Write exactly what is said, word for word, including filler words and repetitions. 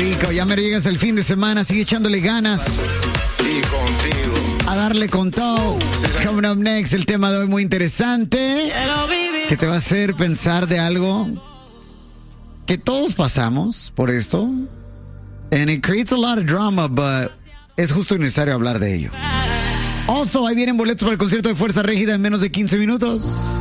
rico. Ya me llegas el fin de semana. Sigue echándole ganas. Y contigo. A darle con todo. Coming up next, el tema de hoy muy interesante. Que te va a hacer pensar de algo que todos pasamos por esto. And it creates a lot of drama, but es justo y necesario hablar de ello. Also, ahí vienen boletos para el concierto de Fuerza Régida en menos de quince minutos.